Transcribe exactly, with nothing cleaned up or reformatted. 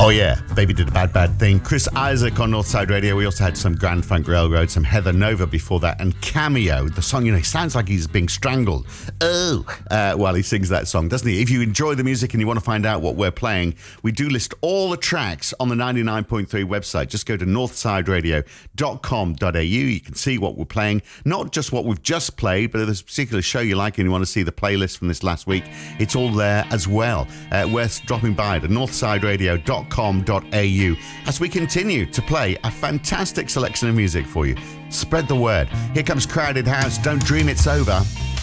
Oh yeah, Baby Did a Bad Bad Thing. Chris Isaak on Northside Radio. We also had some Grand Funk Railroad, some Heather Nova before that, and Cameo. The song, you know, he sounds like he's being strangled. Oh, uh, while he sings that song, doesn't he? If you enjoy the music and you want to find out what we're playing, we do list all the tracks on the ninety-nine point three website. Just go to northside radio dot com dot a u. You can see what we're playing, not just what we've just played, but if there's a particular show you like and you want to see the playlist from this last week, it's all there as well. Uh, worth dropping by to northside radio dot com dot a u as we continue to play a fantastic selection of music for you. Spread the word. Here comes Crowded House. Don't dream it's over.